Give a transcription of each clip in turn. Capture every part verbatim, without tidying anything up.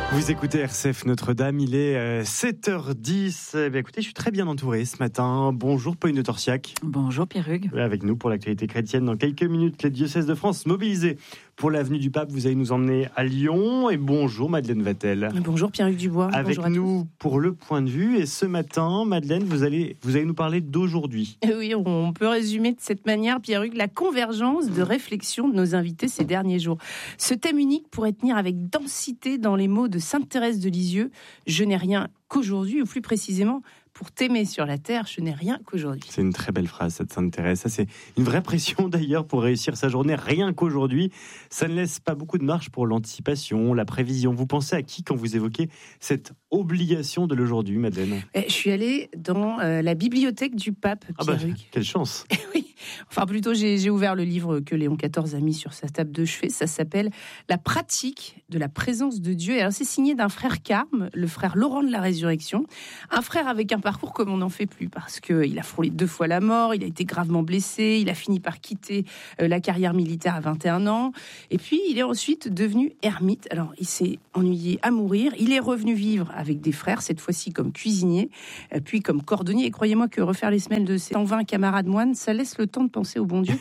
Vous écoutez R C F Notre-Dame, il est euh, sept heures dix. Eh bien, écoutez, je suis très bien entouré ce matin. Bonjour Pauline de Torsiac. Bonjour Pierre Hugues. Avec nous pour l'actualité chrétienne. Dans quelques minutes, les diocèses de France mobilisés pour l'avenue du Pape. Vous allez nous emmener à Lyon. Et bonjour Madeleine Vatel. Bonjour Pierre-Hugues Dubois. Avec bonjour nous pour le point de vue. Et ce matin, Madeleine, vous allez, vous allez nous parler d'aujourd'hui. Oui, on peut résumer de cette manière, Pierre-Hugues, la convergence de réflexion de nos invités ces derniers jours. Ce thème unique pourrait tenir avec densité dans les mots de Sainte Thérèse de Lisieux. Je n'ai rien qu'aujourd'hui, ou plus précisément, pour t'aimer sur la terre, je n'ai rien qu'aujourd'hui. C'est une très belle phrase, cette Sainte Thérèse. Ça, c'est une vraie pression d'ailleurs pour réussir sa journée. Rien qu'aujourd'hui, ça ne laisse pas beaucoup de marge pour l'anticipation, la prévision. Vous pensez à qui quand vous évoquez cette obligation de l'aujourd'hui, Madeleine ? Je suis allée dans euh, la bibliothèque du pape, Pierre-Hugues. Ah bah, quelle chance. Oui, enfin plutôt j'ai, j'ai ouvert le livre que Léon quatorze a mis sur sa table de chevet. Ça s'appelle « La pratique de la présence de Dieu ». Et alors c'est signé d'un frère carme, le frère Laurent de la Résurrection. Un frère avec un parcours comme on n'en fait plus, parce qu'il a frôlé deux fois la mort, il a été gravement blessé, il a fini par quitter euh, la carrière militaire à vingt et un ans. Et puis il est ensuite devenu ermite. Alors il s'est ennuyé à mourir. Il est revenu vivre avec des frères, cette fois-ci comme cuisinier, euh, puis comme cordonnier. Et croyez-moi que refaire les semelles de ses cent vingt camarades moines, ça laisse le temps de penser au bon Dieu.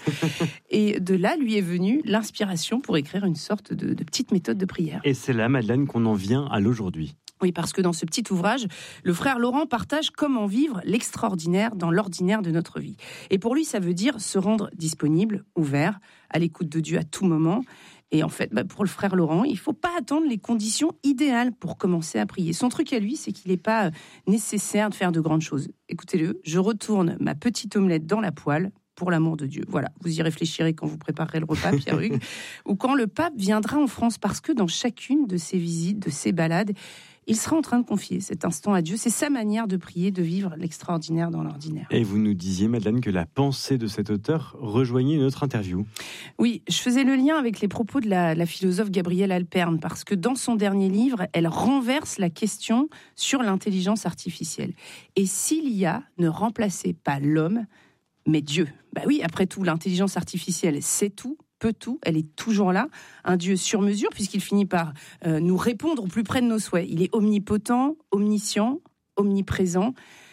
Et de là, lui est venue l'inspiration pour écrire une sorte de, de petite méthode de prière. Et c'est là, Madeleine, qu'on en vient à l'aujourd'hui. Oui, parce que dans ce petit ouvrage, le frère Laurent partage comment vivre l'extraordinaire dans l'ordinaire de notre vie. Et pour lui, ça veut dire se rendre disponible, ouvert, à l'écoute de Dieu à tout moment. Et en fait, bah pour le frère Laurent, il ne faut pas attendre les conditions idéales pour commencer à prier. Son truc à lui, c'est qu'il n'est pas nécessaire de faire de grandes choses. Écoutez-le, je retourne ma petite omelette dans la poêle, pour l'amour de Dieu. Voilà, vous y réfléchirez quand vous préparerez le repas, Pierre-Hugues, ou quand le pape viendra en France, parce que dans chacune de ses visites, de ses balades, il sera en train de confier cet instant à Dieu. C'est sa manière de prier, de vivre l'extraordinaire dans l'ordinaire. Et vous nous disiez, Madeleine, que la pensée de cet auteur rejoignait une autre interview. Oui, je faisais le lien avec les propos de la, la philosophe Gabrielle Alperne, parce que dans son dernier livre, elle renverse la question sur l'intelligence artificielle. Et si l'I A ne remplaçait pas l'homme, mais Dieu, bah oui, après tout, l'intelligence artificielle, c'est tout, peut tout, elle est toujours là. Un Dieu sur mesure, puisqu'il finit par euh, nous répondre au plus près de nos souhaits. Il est omnipotent, omniscient, omniprésent.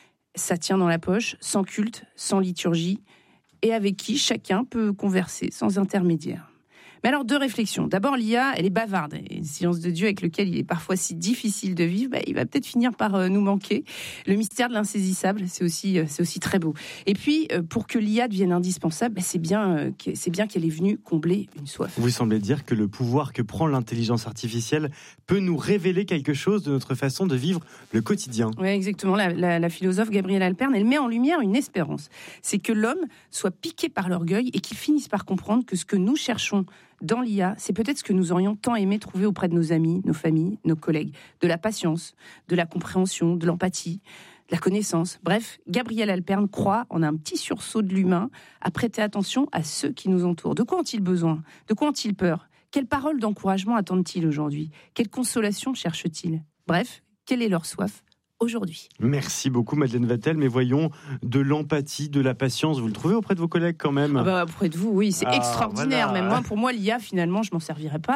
Ça tient dans la poche, sans culte, sans liturgie, et avec qui chacun peut converser sans intermédiaire. Mais alors, deux réflexions. D'abord, l'I A, elle est bavarde. Et le silence de Dieu avec lequel il est parfois si difficile de vivre, bah, il va peut-être finir par euh, nous manquer. Le mystère de l'insaisissable, c'est aussi, euh, c'est aussi très beau. Et puis, euh, pour que l'I A devienne indispensable, bah, c'est bien, euh, que, c'est bien qu'elle est venue combler une soif. Vous semblez dire que le pouvoir que prend l'intelligence artificielle peut nous révéler quelque chose de notre façon de vivre le quotidien. Oui, exactement. La, la, la philosophe Gabrielle Alperne, elle met en lumière une espérance. C'est que l'homme soit piqué par l'orgueil et qu'il finisse par comprendre que ce que nous cherchons dans l'I A, c'est peut-être ce que nous aurions tant aimé trouver auprès de nos amis, nos familles, nos collègues. De la patience, de la compréhension, de l'empathie, de la connaissance. Bref, Gabrielle Alperne croit en un petit sursaut de l'humain à prêter attention à ceux qui nous entourent. De quoi ont-ils besoin ? De quoi ont-ils peur ? Quelles paroles d'encouragement attendent-ils aujourd'hui ? Quelle consolation cherchent-ils ? Bref, quelle est leur soif aujourd'hui? Merci beaucoup Madeleine Vatel, mais voyons, de l'empathie, de la patience, vous le trouvez auprès de vos collègues quand même? Ah bah, auprès de vous, oui, c'est ah, extraordinaire. Voilà. Même moi, pour moi, l'I A, finalement, je m'en servirais pas.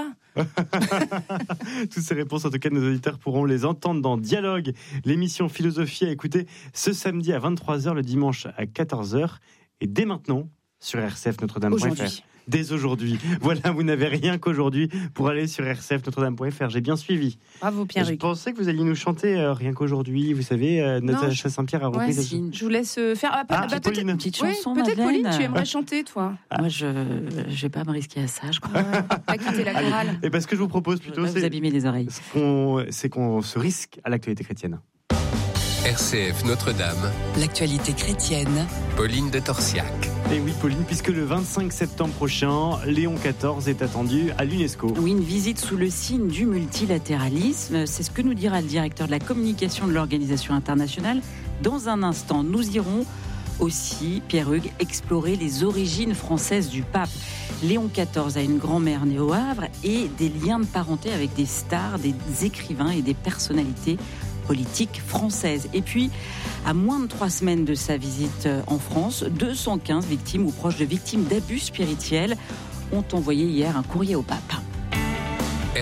Toutes ces réponses, en tout cas, nos auditeurs pourront les entendre dans Dialogue, l'émission Philosophie à écouter ce samedi à vingt-trois heures, le dimanche à quatorze heures, et dès maintenant sur r c f notre dame point f r. Dès aujourd'hui. Voilà, vous n'avez rien qu'aujourd'hui pour aller sur r c f notre dame point f r. J'ai bien suivi. Bravo Pierre-Hugues. Je pensais que vous alliez nous chanter euh, rien qu'aujourd'hui. Vous savez, euh, Natacha Saint-Pierre a repris. Ouais, si. Je vous laisse faire. Ah, ah, bah, peut-être une petite chanson. Oui, peut-être Madeleine. Pauline, tu aimerais chanter, toi. Ah. Moi, je ne vais pas me risquer à ça, je crois. Pas quitter la chorale. Et parce que je vous propose plutôt, c'est vous abîmer les oreilles. Ce qu'on, c'est qu'on se risque à l'actualité chrétienne. R C F Notre-Dame. L'actualité chrétienne. Pauline de Torsiac. Et oui, Pauline, puisque le vingt-cinq septembre prochain, Léon quatorze est attendu à l'UNESCO. Oui, une visite sous le signe du multilatéralisme. C'est ce que nous dira le directeur de la communication de l'organisation internationale. Dans un instant, nous irons aussi, Pierre Hugues, explorer les origines françaises du pape. Léon quatorze a une grand-mère née au Havre et des liens de parenté avec des stars, des écrivains et des personnalités politique française. Et puis, à moins de trois semaines de sa visite en France, deux cent quinze victimes ou proches de victimes d'abus spirituels ont envoyé hier un courrier au pape. R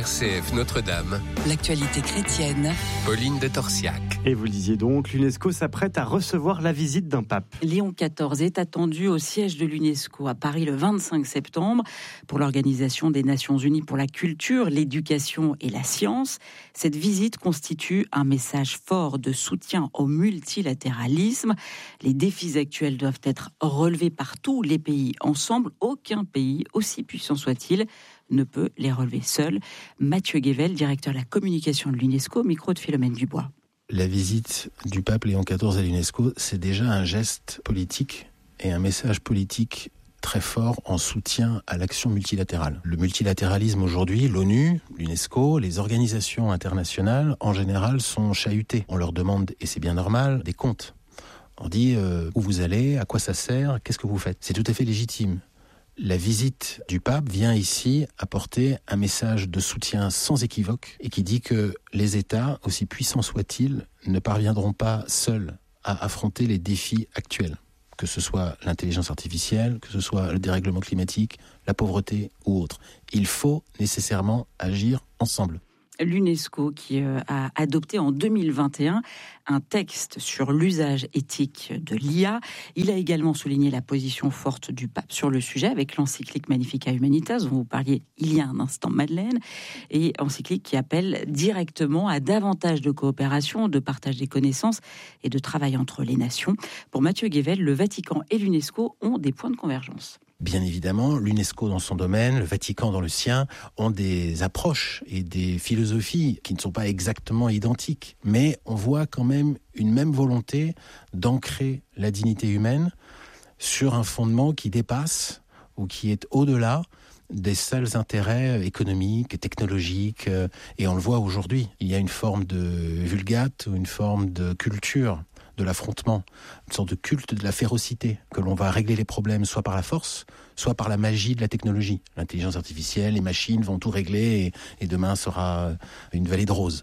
R C F Notre-Dame, l'actualité chrétienne. Pauline de Torsiac. Et vous le disiez donc, l'UNESCO s'apprête à recevoir la visite d'un pape. Léon quatorze est attendu au siège de l'UNESCO à Paris le vingt-cinq septembre pour l'Organisation des Nations Unies pour la culture, l'éducation et la science. Cette visite constitue un message fort de soutien au multilatéralisme. Les défis actuels doivent être relevés par tous les pays ensemble. Aucun pays, aussi puissant soit-il, ne peut les relever seul. Mathieu Guével, directeur de la communication de l'UNESCO, micro de Philomène Dubois. La visite du pape Léon quatorze à l'UNESCO, c'est déjà un geste politique et un message politique très fort en soutien à l'action multilatérale. Le multilatéralisme aujourd'hui, l'ONU, l'UNESCO, les organisations internationales, en général, sont chahutées. On leur demande, et c'est bien normal, des comptes. On dit euh, où vous allez, à quoi ça sert, qu'est-ce que vous faites. C'est tout à fait légitime. La visite du pape vient ici apporter un message de soutien sans équivoque et qui dit que les États, aussi puissants soient-ils, ne parviendront pas seuls à affronter les défis actuels, que ce soit l'intelligence artificielle, que ce soit le dérèglement climatique, la pauvreté ou autre. Il faut nécessairement agir ensemble. L'UNESCO qui a adopté en deux mille vingt et un un texte sur l'usage éthique de l'I A. Il a également souligné la position forte du pape sur le sujet avec l'encyclique Magnificat Humanitas dont vous parliez il y a un instant, Madeleine, et encyclique qui appelle directement à davantage de coopération, de partage des connaissances et de travail entre les nations. Pour Mathieu Guével, le Vatican et l'UNESCO ont des points de convergence. Bien évidemment, l'UNESCO dans son domaine, le Vatican dans le sien, ont des approches et des philosophies qui ne sont pas exactement identiques. Mais on voit quand même une même volonté d'ancrer la dignité humaine sur un fondement qui dépasse ou qui est au-delà des seuls intérêts économiques, technologiques. Et on le voit aujourd'hui, il y a une forme de vulgate ou une forme de culture de l'affrontement, une sorte de culte de la férocité, que l'on va régler les problèmes soit par la force, soit par la magie de la technologie. L'intelligence artificielle, les machines vont tout régler et, et demain sera une vallée de roses.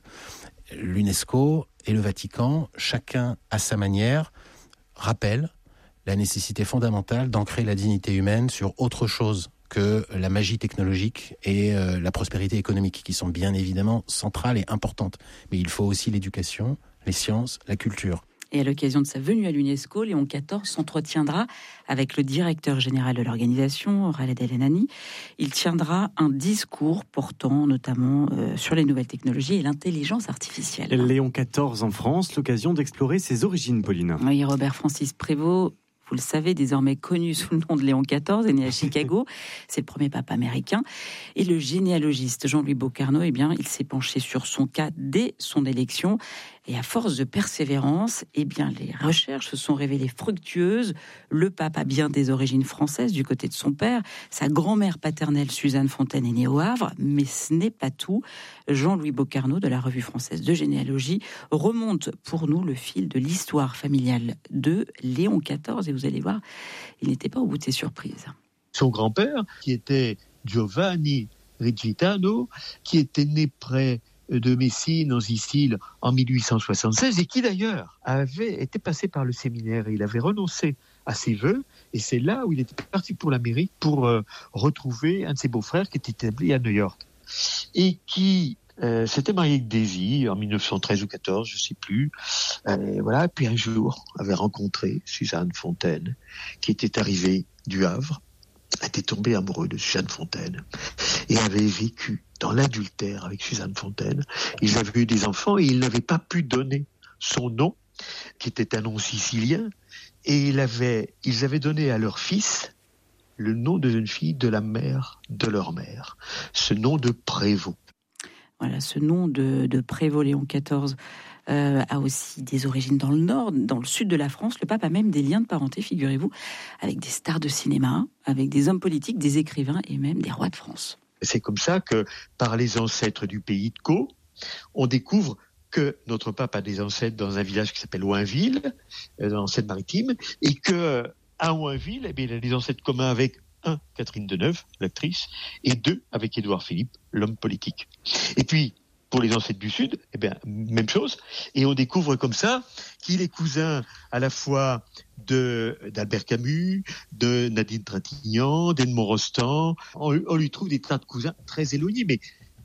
L'UNESCO et le Vatican, chacun à sa manière, rappellent la nécessité fondamentale d'ancrer la dignité humaine sur autre chose que la magie technologique et euh, la prospérité économique, qui sont bien évidemment centrales et importantes. Mais il faut aussi l'éducation, les sciences, la culture. Et à l'occasion de sa venue à l'UNESCO, Léon quatorze s'entretiendra avec le directeur général de l'organisation, Khaled El-Enani. Il tiendra un discours portant notamment euh, sur les nouvelles technologies et l'intelligence artificielle. Léon quatorze en France, l'occasion d'explorer ses origines, Pauline. Oui, Robert Francis Prévost, vous le savez, désormais connu sous le nom de Léon quatorze, est né à Chicago. C'est le premier pape américain. Et le généalogiste Jean-Louis Bocarno, eh bien, il s'est penché sur son cas dès son élection. Et à force de persévérance, eh bien, les recherches se sont révélées fructueuses. Le pape a bien des origines françaises du côté de son père. Sa grand-mère paternelle, Suzanne Fontaine, est née au Havre. Mais ce n'est pas tout. Jean-Louis Bocarno, de la Revue française de généalogie, remonte pour nous le fil de l'histoire familiale de Léon quatorze. Et vous allez voir, il n'était pas au bout de ses surprises. Son grand-père, qui était Giovanni Rigitano, qui était né près de Messine en Sicile en mille huit cent soixante-seize et qui d'ailleurs avait été passé par le séminaire et il avait renoncé à ses vœux et c'est là où il était parti pour l'Amérique pour euh, retrouver un de ses beaux-frères qui était établi à New York et qui euh, s'était marié avec Daisy en mille neuf cent treize ou quatorze, je ne sais plus. Euh, voilà, puis un jour avait rencontré Suzanne Fontaine qui était arrivée du Havre, était tombé amoureux de Suzanne Fontaine et avait vécu dans l'adultère avec Suzanne Fontaine. Ils avaient eu des enfants et il n'avait pas pu donner son nom, qui était un nom sicilien, et il avait, ils avaient donné à leur fils le nom de jeune fille de la mère de leur mère, ce nom de Prévost. Voilà, ce nom de, de Prévost Léon quatorze euh, a aussi des origines dans le nord, dans le sud de la France. Le pape a même des liens de parenté, figurez-vous, avec des stars de cinéma, avec des hommes politiques, des écrivains et même des rois de France. C'est comme ça que, par les ancêtres du pays de Caux, on découvre que notre pape a des ancêtres dans un village qui s'appelle Oinville, dans la Seine-Maritime, et que à Oinville, eh bien, il a des ancêtres communs avec un, Catherine Deneuve, l'actrice, et deux, avec Édouard Philippe, l'homme politique. Et puis, pour les ancêtres du Sud, eh bien, même chose. Et on découvre comme ça qu'il est cousin à la fois de, d'Albert Camus, de Nadine Trintignant, d'Edmond Rostand. On, on lui trouve des tas de cousins très éloignés. Mais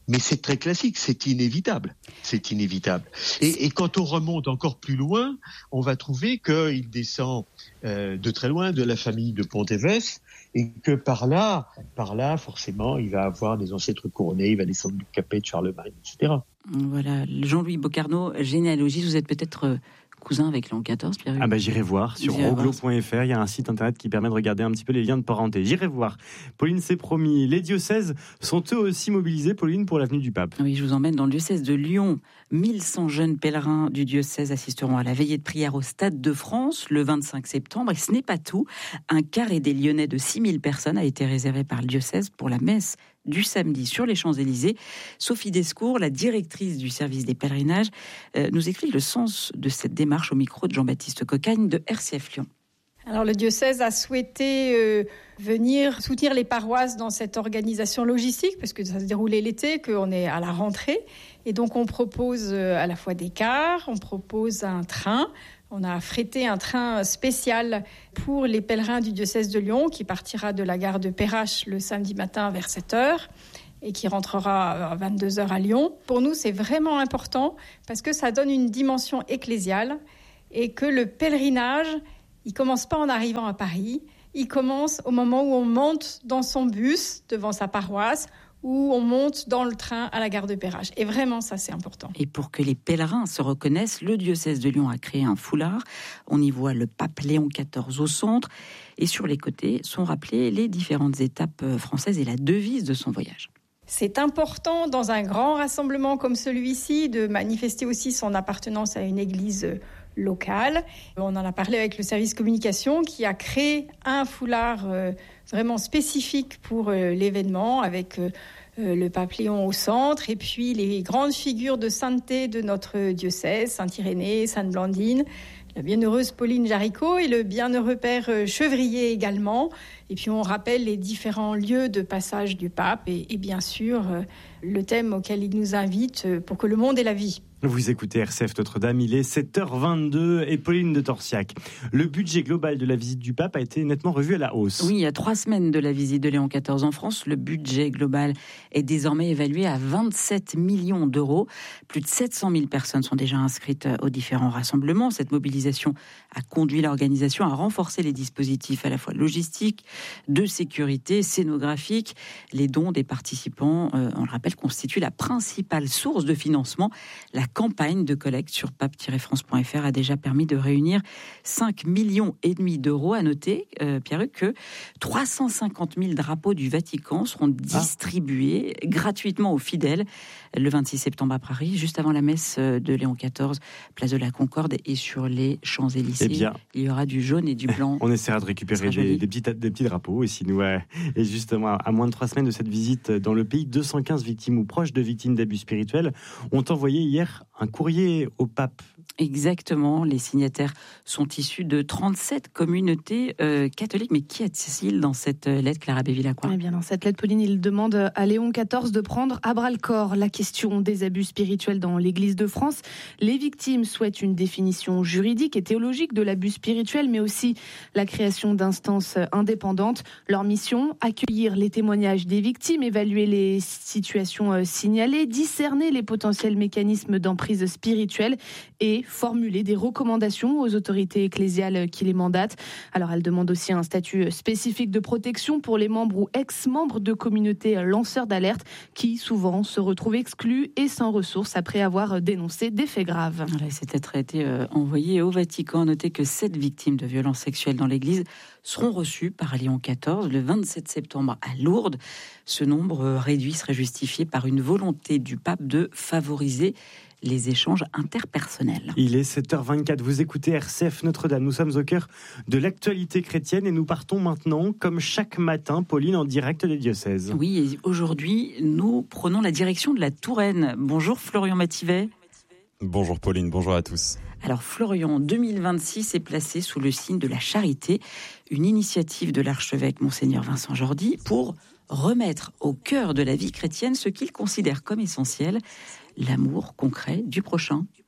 Mais c'est très classique, c'est inévitable. C'est inévitable. Et, et quand on remonte encore plus loin, on va trouver qu'il descend euh, de très loin de la famille de Pontévès, et que par là, par là, forcément, il va avoir des ancêtres couronnés, il va descendre du Capet de Charlemagne, et cetera. Voilà, Jean-Louis Bocarno, généalogie, vous êtes peut-être cousin avec Léon quatorze, Pierre. Ah bah j'irai voir, sur roglo point f r, il y a un site internet qui permet de regarder un petit peu les liens de parenté. J'irai voir. Pauline, c'est promis. Les diocèses sont eux aussi mobilisés, Pauline, pour l'avenue du Pape. Oui, je vous emmène dans le diocèse de Lyon. mille cent jeunes pèlerins du diocèse assisteront à la veillée de prière au Stade de France le vingt-cinq septembre. Et ce n'est pas tout. Un carré des Lyonnais de six mille personnes a été réservé par le diocèse pour la messe du samedi sur les Champs-Élysées. Sophie Descours, la directrice du service des pèlerinages, euh, nous explique le sens de cette démarche au micro de Jean-Baptiste Cocagne de R C F Lyon. Alors le diocèse a souhaité euh, venir soutenir les paroisses dans cette organisation logistique, parce que ça se déroulait l'été, qu'on est à la rentrée. Et donc on propose euh, à la fois des cars, on propose un train. On a affrété un train spécial pour les pèlerins du diocèse de Lyon qui partira de la gare de Perrache le samedi matin vers sept heures et qui rentrera à vingt-deux heures à Lyon. Pour nous, c'est vraiment important parce que ça donne une dimension ecclésiale et que le pèlerinage, il commence pas en arrivant à Paris, il commence au moment où on monte dans son bus devant sa paroisse, où on monte dans le train à la gare de Perrache. Et vraiment, ça, c'est important. Et pour que les pèlerins se reconnaissent, le diocèse de Lyon a créé un foulard. On y voit le pape Léon quatorze au centre. Et sur les côtés sont rappelées les différentes étapes françaises et la devise de son voyage. C'est important, dans un grand rassemblement comme celui-ci, de manifester aussi son appartenance à une église locale. On en a parlé avec le service communication qui a créé un foulard euh, vraiment spécifique pour euh, l'événement avec euh, le pape Léon au centre et puis les grandes figures de sainteté de notre diocèse, Saint-Irénée, Sainte-Blandine, la bienheureuse Pauline Jaricot et le bienheureux père Chevrier également. Et puis on rappelle les différents lieux de passage du pape et, et bien sûr euh, le thème auquel il nous invite pour que le monde ait la vie. Vous écoutez R C F Notre-Dame, il est sept heures vingt-deux et Pauline de Torsiac. Le budget global de la visite du pape a été nettement revu à la hausse. Oui, il y a trois semaines de la visite de Léon quatorze en France, le budget global est désormais évalué à vingt-sept millions d'euros. Plus de sept cent mille personnes sont déjà inscrites aux différents rassemblements. Cette mobilisation a conduit l'organisation à renforcer les dispositifs à la fois logistiques, de sécurité, scénographiques. Les dons des participants, euh, on le rappelle, constituent la principale source de financement. La campagne de collecte sur pape tiret france point f r a déjà permis de réunir cinq millions et demi d'euros. À noter, euh, Pierre-Hugues, que trois cent cinquante mille drapeaux du Vatican seront distribués ah. gratuitement aux fidèles le vingt-six septembre à Paris, juste avant la messe de Léon quatorze, place de la Concorde et sur les Champs-Élysées. Eh bien, il y aura du jaune et du blanc. On essaiera de récupérer des, des, petits, des petits drapeaux ici, nous. Ouais. Et justement, à moins de trois semaines de cette visite dans le pays, deux cent quinze victimes ou proches de victimes d'abus spirituels ont envoyé hier un courrier au pape. Exactement, les signataires sont issus de trente-sept communautés euh, catholiques. Mais qui est-il dans cette lettre, Clara Bévillacqua ? Eh bien, dans cette lettre, Pauline, il demande à Léon quatorze de prendre à bras-le-corps la question des abus spirituels dans l'Église de France. Les victimes souhaitent une définition juridique et théologique de l'abus spirituel, mais aussi la création d'instances indépendantes. Leur mission, accueillir les témoignages des victimes, évaluer les situations signalées, discerner les potentiels mécanismes d'emprise spirituelle et formuler des recommandations aux autorités ecclésiales qui les mandatent. Alors, elle demande aussi un statut spécifique de protection pour les membres ou ex-membres de communautés lanceurs d'alerte qui souvent se retrouvent exclus et sans ressources après avoir dénoncé des faits graves. Voilà, cette lettre a été euh, envoyée au Vatican. Notez que sept victimes de violences sexuelles dans l'Église seront reçues par Léon quatorze le vingt-sept septembre à Lourdes. Ce nombre réduit serait justifié par une volonté du pape de favoriser les échanges interpersonnels. Il est sept heures vingt-quatre, vous écoutez R C F Notre-Dame. Nous sommes au cœur de l'actualité chrétienne et nous partons maintenant, comme chaque matin, Pauline, en direct des diocèses. Oui, et aujourd'hui, nous prenons la direction de la Touraine. Bonjour Florian Mativet. Bonjour Pauline, bonjour à tous. Alors Florian, deux mille vingt-six est placé sous le signe de la charité, une initiative de l'archevêque Monseigneur Vincent Jordi pour remettre au cœur de la vie chrétienne ce qu'il considère comme essentiel, l'amour concret du prochain.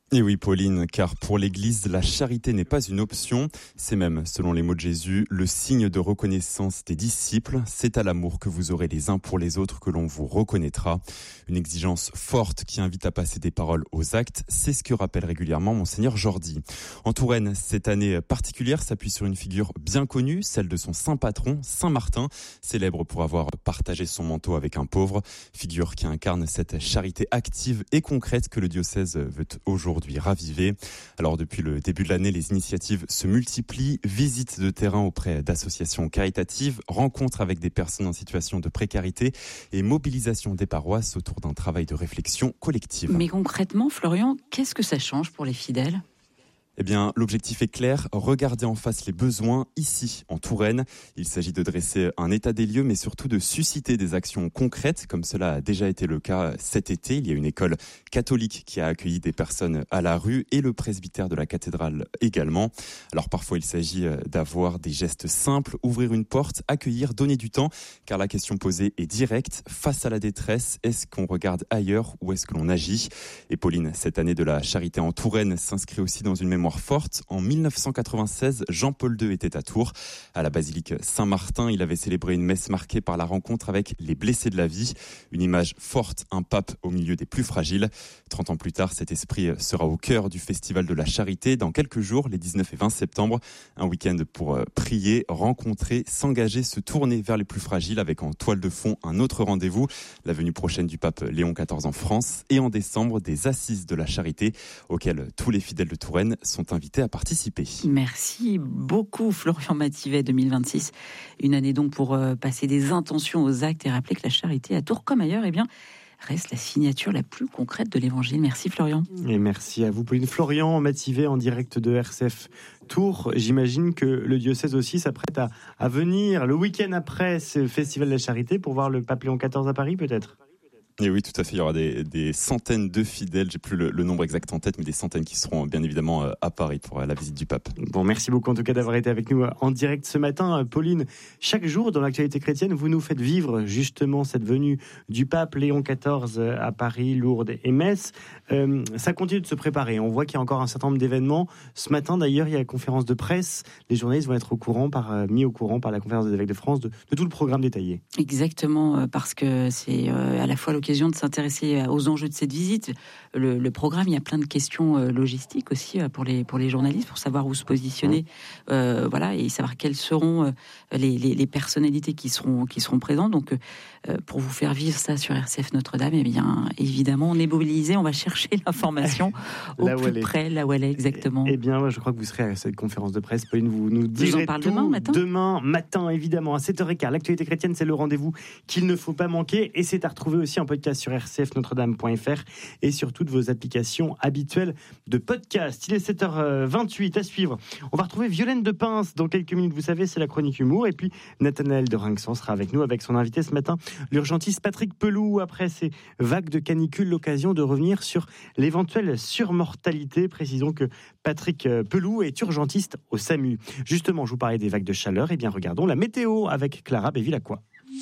Et oui, Pauline, car pour l'Église, la charité n'est pas une option. C'est même, selon les mots de Jésus, le signe de reconnaissance des disciples. C'est à l'amour que vous aurez les uns pour les autres que l'on vous reconnaîtra. Une exigence forte qui invite à passer des paroles aux actes. C'est ce que rappelle régulièrement Monseigneur Jordi. En Touraine, cette année particulière s'appuie sur une figure bien connue, celle de son saint patron, Saint Martin, célèbre pour avoir partagé son manteau avec un pauvre. Figure qui incarne cette charité active et concrète que le diocèse veut aujourd'hui aujourd'hui ravivé. Alors depuis le début de l'année, les initiatives se multiplient, visites de terrain auprès d'associations caritatives, rencontres avec des personnes en situation de précarité et mobilisation des paroisses autour d'un travail de réflexion collective. Mais concrètement, Florian, qu'est-ce que ça change pour les fidèles ? Eh bien, l'objectif est clair, regarder en face les besoins ici, en Touraine. Il s'agit de dresser un état des lieux, mais surtout de susciter des actions concrètes, comme cela a déjà été le cas cet été. Il y a une école catholique qui a accueilli des personnes à la rue et le presbytère de la cathédrale également. Alors parfois, il s'agit d'avoir des gestes simples, ouvrir une porte, accueillir, donner du temps, car la question posée est directe. Face à la détresse, est-ce qu'on regarde ailleurs ou est-ce que l'on agit ? Et Pauline, cette année de la charité en Touraine s'inscrit aussi dans une mémoire forte. En dix-neuf cent quatre-vingt-seize, Jean-Paul deux était à Tours. À la basilique Saint-Martin, il avait célébré une messe marquée par la rencontre avec les blessés de la vie. Une image forte, un pape au milieu des plus fragiles. trente ans plus tard, cet esprit sera au cœur du Festival de la Charité. Dans quelques jours, les dix-neuf et vingt septembre, un week-end pour prier, rencontrer, s'engager, se tourner vers les plus fragiles avec en toile de fond un autre rendez-vous, la venue prochaine du pape Léon quatorze en France et en décembre, des assises de la charité auxquelles tous les fidèles de Touraine sont invités à participer. Merci beaucoup Florian Mathivet. deux mille vingt-six, une année donc pour euh, passer des intentions aux actes et rappeler que la charité à Tours comme ailleurs, eh bien, reste la signature la plus concrète de l'évangile. Merci Florian. Et merci à vous Pauline. Florian Mathivet en direct de R C F Tours. J'imagine que le diocèse aussi s'apprête à, à venir le week-end après ce festival de la charité pour voir le pape Léon quatorze à Paris peut-être. Et oui, tout à fait. Il y aura des, des centaines de fidèles. J'ai plus le, le nombre exact en tête, mais des centaines qui seront bien évidemment à Paris pour la visite du pape. Bon, merci beaucoup en tout cas d'avoir été avec nous en direct ce matin, Pauline. Chaque jour dans l'actualité chrétienne, vous nous faites vivre justement cette venue du pape Léon quatorze à Paris, Lourdes et Metz. Euh, ça continue de se préparer. On voit qu'il y a encore un certain nombre d'événements. Ce matin, d'ailleurs, il y a la conférence de presse. Les journalistes vont être au courant, par, mis au courant par la conférence des évêques de France de, de tout le programme détaillé. Exactement, parce que c'est à la fois l'occasion de s'intéresser aux enjeux de cette visite. Le, le programme, il y a plein de questions logistiques aussi pour les, pour les journalistes, pour savoir où se positionner, mmh. euh, voilà, et savoir quelles seront les, les, les personnalités qui seront, qui seront présentes. Donc, euh, pour vous faire vivre ça sur R C F Notre-Dame, eh bien, évidemment, on est mobilisé, on va chercher l'information au plus près, là où elle est exactement. Eh bien, je crois que vous serez à cette conférence de presse, Pauline, vous nous direz vous en parle tout demain matin. Demain matin, évidemment, à sept heures quinze. L'actualité chrétienne, c'est le rendez-vous qu'il ne faut pas manquer, et c'est à retrouver aussi en podcast sur r c f notre dame point f r et sur toutes vos applications habituelles de podcast. Il est sept heures vingt-huit à suivre. On va retrouver Violaine de Pince dans quelques minutes. Vous savez, c'est la chronique humour. Et puis, Nathanaël de Rinxan sera avec nous avec son invité ce matin, l'urgentiste Patrick Pelou. Après ces vagues de canicule, l'occasion de revenir sur l'éventuelle surmortalité. Précisons que Patrick Pelou est urgentiste au SAMU. Justement, je vous parlais des vagues de chaleur. Et bien, regardons la météo avec Clara Bévilacqua.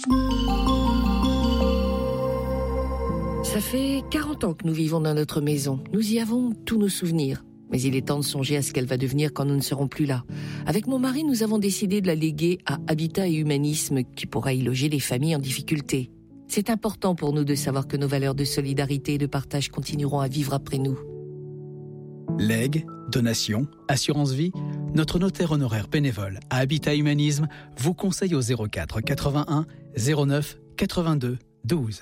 Ça fait quarante ans que nous vivons dans notre maison. Nous y avons tous nos souvenirs. Mais il est temps de songer à ce qu'elle va devenir quand nous ne serons plus là. Avec mon mari, nous avons décidé de la léguer à Habitat et Humanisme, qui pourra y loger les familles en difficulté. C'est important pour nous de savoir que nos valeurs de solidarité et de partage continueront à vivre après nous. Legs, donations, assurance vie, notre notaire honoraire bénévole à Habitat Humanisme vous conseille au zéro quatre quatre-vingt-un zéro neuf quatre-vingt-deux douze.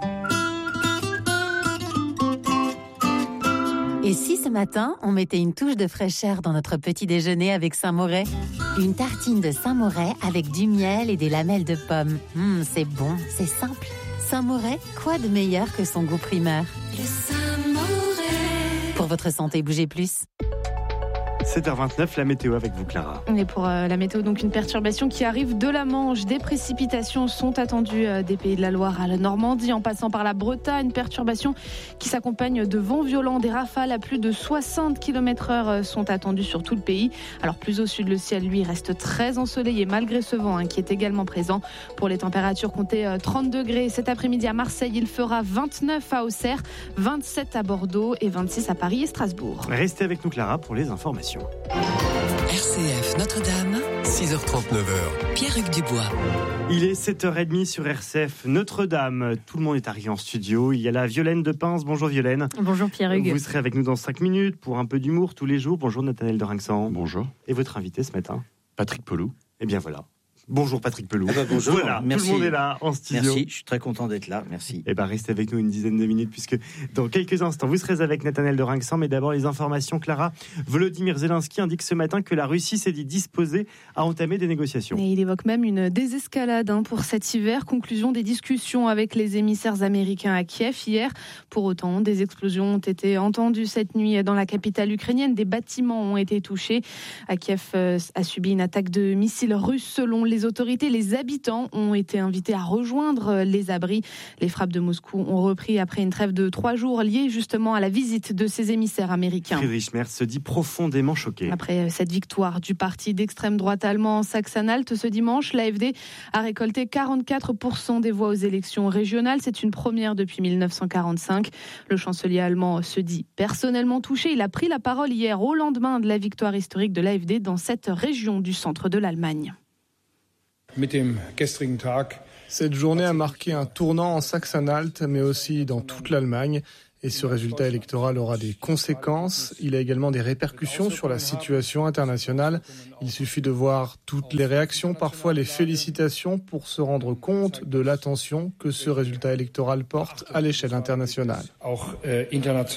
Et si ce matin, on mettait une touche de fraîcheur dans notre petit déjeuner avec Saint-Moret ? Une tartine de Saint-Moret avec du miel et des lamelles de pommes. Mmh, c'est bon, c'est simple. Saint-Moret, quoi de meilleur que son goût primeur ? Le Saint-Moret. Pour votre santé, bougez plus. sept heures vingt-neuf, la météo avec vous, Clara. Et pour euh, la météo, donc une perturbation qui arrive de la Manche. Des précipitations sont attendues euh, des Pays de la Loire à la Normandie, en passant par la Bretagne. Perturbation qui s'accompagne de vents violents. Des rafales à plus de soixante kilomètres heure sont attendues sur tout le pays. Alors plus au sud, le ciel, lui, reste très ensoleillé malgré ce vent hein, qui est également présent. Pour les températures, comptez euh, trente degrés. Cet après-midi à Marseille, il fera vingt-neuf à Auxerre, vingt-sept à Bordeaux et vingt-six à Paris et Strasbourg. Restez avec nous, Clara, pour les informations. R C F Notre-Dame, six heures trente-neuf heures. Pierre-Hugues Dubois. Il est sept heures trente sur R C F Notre-Dame. Tout le monde est arrivé en studio. Il y a la Violaine de Pince. Bonjour Violaine. Bonjour Pierre-Hugues. Vous serez avec nous dans cinq minutes pour un peu d'humour tous les jours. Bonjour Nathanaël de Rinxan. Bonjour. Et votre invité ce matin? Patrick Pelou. Eh bien voilà. Bonjour Patrick Pelou. Ah bah bonjour. Voilà, merci. Tout le monde est là en studio. Merci, je suis très content d'être là, merci. Eh bien restez avec nous une dizaine de minutes puisque dans quelques instants vous serez avec Nathanaël de Rinxan. Mais d'abord les informations, Clara. Volodymyr Zelensky indique ce matin que la Russie s'est dit disposée à entamer des négociations. Et il évoque même une désescalade hein, pour cet hiver. Conclusion des discussions avec les émissaires américains à Kiev hier. Pour autant, des explosions ont été entendues cette nuit dans la capitale ukrainienne. Des bâtiments ont été touchés. À Kiev euh, a subi une attaque de missiles russes selon les autorités. Les habitants ont été invités à rejoindre les abris. Les frappes de Moscou ont repris après une trêve de trois jours liée justement à la visite de ces émissaires américains. Friedrich Merz se dit profondément choqué. Après cette victoire du parti d'extrême droite allemand Sachsen-Anhalt ce dimanche, l'A F D a récolté quarante-quatre pour cent des voix aux élections régionales. C'est une première depuis mille neuf cent quarante-cinq. Le chancelier allemand se dit personnellement touché. Il a pris la parole hier au lendemain de la victoire historique de l'A F D dans cette région du centre de l'Allemagne. Cette journée a marqué un tournant en Sachsen-Anhalt, mais aussi dans toute l'Allemagne. Et ce résultat électoral aura des conséquences. Il a également des répercussions sur la situation internationale. Il suffit de voir toutes les réactions, parfois les félicitations, pour se rendre compte de l'attention que ce résultat électoral porte à l'échelle internationale. Et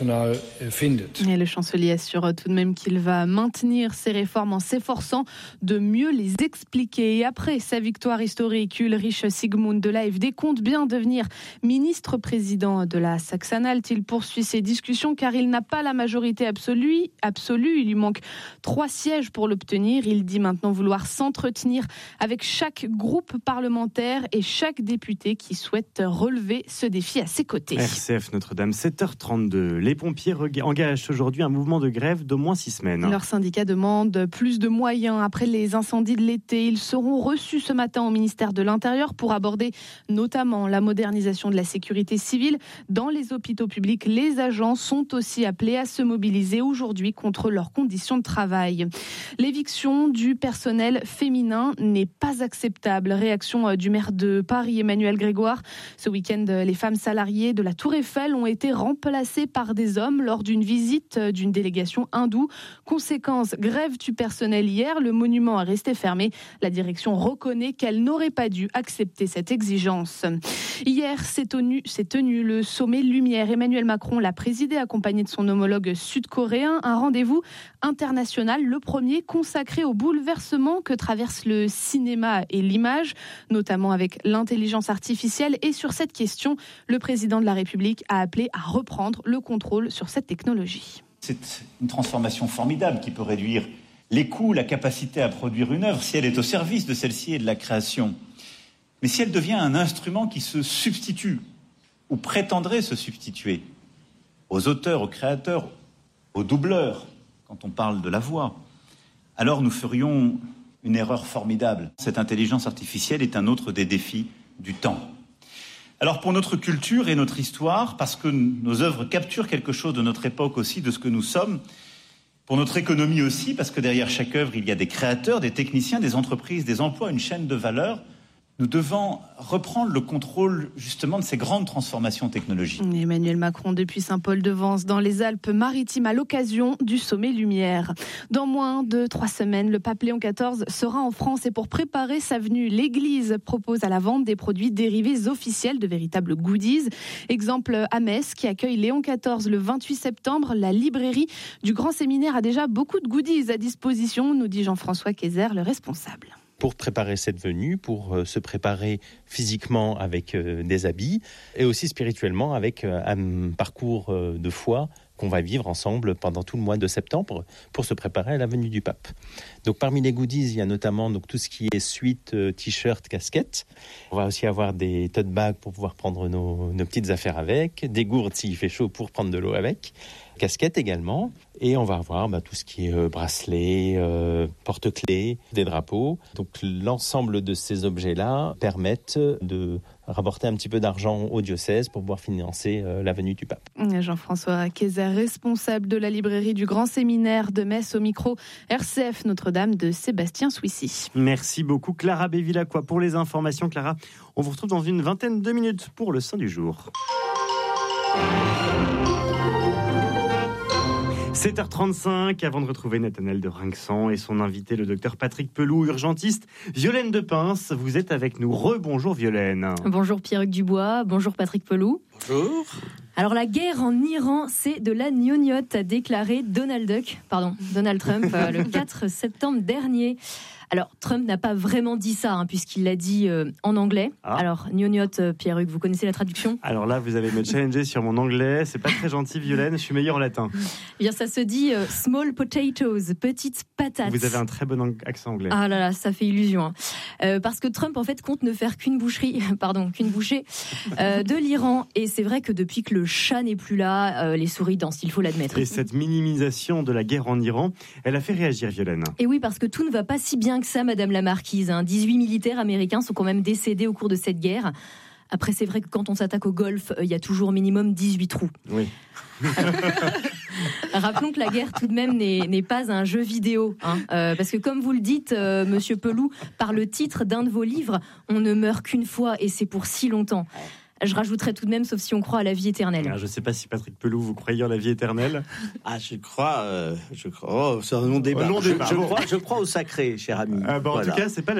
le chancelier assure tout de même qu'il va maintenir ces réformes en s'efforçant de mieux les expliquer. Et après sa victoire historique, Ulrich Sigmund de l'A F D compte bien devenir ministre-président de la Sachsen-Anhalt. Il poursuit ses discussions car il n'a pas la majorité absolue. absolue. Il lui manque trois sièges pour l'obtenir. Il dit maintenant vouloir s'entretenir avec chaque groupe parlementaire et chaque député qui souhaite relever ce défi à ses côtés. R C F Notre-Dame, sept heures trente-deux. Les pompiers engagent aujourd'hui un mouvement de grève d'au moins six semaines. Leur syndicat demande plus de moyens après les incendies de l'été. Ils seront reçus ce matin au ministère de l'Intérieur pour aborder notamment la modernisation de la sécurité civile dans les hôpitaux publics. Les agents sont aussi appelés à se mobiliser aujourd'hui contre leurs conditions de travail. L'éviction du personnel féminin n'est pas acceptable. Réaction du maire de Paris, Emmanuel Grégoire. Ce week-end, les femmes salariées de la Tour Eiffel ont été remplacées par des hommes lors d'une visite d'une délégation hindoue. Conséquence, grève du personnel hier. Le monument est resté fermé. La direction reconnaît qu'elle n'aurait pas dû accepter cette exigence. Hier, s'est tenu, s'est tenu le sommet Lumière. Emmanuel Macron l'a présidé, accompagné de son homologue sud-coréen. Un rendez-vous international, le premier consacré au bouleversement que traverse le cinéma et l'image, notamment avec l'intelligence artificielle. Et sur cette question, le président de la République a appelé à reprendre le contrôle sur cette technologie. C'est une transformation formidable qui peut réduire les coûts, la capacité à produire une œuvre, si elle est au service de celle-ci et de la création. Mais si elle devient un instrument qui se substitue, ou prétendrait se substituer, aux auteurs, aux créateurs, aux doubleurs, quand on parle de la voix, alors nous ferions une erreur formidable. Cette intelligence artificielle est un autre des défis du temps. Alors pour notre culture et notre histoire, parce que nos œuvres capturent quelque chose de notre époque aussi, de ce que nous sommes, pour notre économie aussi, parce que derrière chaque œuvre, il y a des créateurs, des techniciens, des entreprises, des emplois, une chaîne de valeur. Nous devons reprendre le contrôle justement de ces grandes transformations technologiques. Emmanuel Macron depuis Saint-Paul-de-Vence dans les Alpes-Maritimes à l'occasion du sommet Lumière. Dans moins de trois semaines, le pape Léon quatorze sera en France et pour préparer sa venue, l'Église propose à la vente des produits dérivés officiels, de véritables goodies. Exemple à Metz qui accueille Léon quatorze le vingt-huit septembre. La librairie du Grand Séminaire a déjà beaucoup de goodies à disposition, nous dit Jean-François Kayser, le responsable. Pour préparer cette venue, pour euh, se préparer physiquement avec euh, des habits et aussi spirituellement avec euh, un parcours euh, de foi qu'on va vivre ensemble pendant tout le mois de septembre pour se préparer à la venue du pape. Donc parmi les goodies, il y a notamment donc, tout ce qui est suite, euh, t-shirt, casquette. On va aussi avoir des tote bags pour pouvoir prendre nos, nos petites affaires avec, des gourdes s'il fait chaud pour prendre de l'eau avec, casquette également, et on va avoir bah, tout ce qui est euh, bracelet, euh, porte-clés, des drapeaux. Donc l'ensemble de ces objets-là permettent de rapporter un petit peu d'argent au diocèse pour pouvoir financer euh, la venue du pape. Jean-François Kayser, responsable de la librairie du Grand Séminaire de Metz, au micro R C F Notre-Dame de Sébastien Souissy. Merci beaucoup Clara Bévilacqua pour les informations. Clara, on vous retrouve dans une vingtaine de minutes pour le Saint du jour. sept heures trente-cinq, avant de retrouver Nathanaël de Rinxan et son invité, le docteur Patrick Pelloux, urgentiste. Violaine de Pince, vous êtes avec nous. Rebonjour Violaine. Bonjour Pierre-Hugues Dubois, bonjour Patrick Pelloux. Bonjour. Alors la guerre en Iran, c'est de la gnognotte, a déclaré Donald Duck, pardon, Donald Trump euh, le quatre septembre dernier. Alors, Trump n'a pas vraiment dit ça, hein, puisqu'il l'a dit euh, en anglais. Ah. Alors, gnognotte, euh, Pierre-Hugues, vous connaissez la traduction ? Alors là, vous allez me challenger sur mon anglais. C'est pas très gentil, Violaine. Je suis meilleur en latin. Eh bien, ça se dit euh, small potatoes, petites patates. Vous avez un très bon accent anglais. Ah là là, ça fait illusion. Hein. Euh, parce que Trump, en fait, compte ne faire qu'une boucherie, pardon, qu'une bouchée euh, de l'Iran. Et c'est vrai que depuis que le chat n'est plus là, euh, les souris dansent, il faut l'admettre. Et cette minimisation de la guerre en Iran, elle a fait réagir Violaine. Et oui, parce que tout ne va pas si bien que ça, Madame la Marquise. Hein. dix-huit militaires américains sont quand même décédés au cours de cette guerre. Après, c'est vrai que quand on s'attaque au golf, il euh, y a toujours au minimum dix-huit trous. Oui. Rappelons que la guerre, tout de même, n'est, n'est pas un jeu vidéo. Hein. Euh, parce que, comme vous le dites, euh, Monsieur Pelloux, par le titre d'un de vos livres, on ne meurt qu'une fois et c'est pour si longtemps. Je rajouterais tout de même, sauf si on croit à la vie éternelle. Alors, je ne sais pas si Patrick Pelloux, vous croyez en la vie éternelle. Ah, je crois, euh, je crois. Oh, c'est un long débat. Un long débat. Je, je, bon. crois, je crois au sacré, cher ami. Euh, bon, voilà. En tout cas, c'est pas la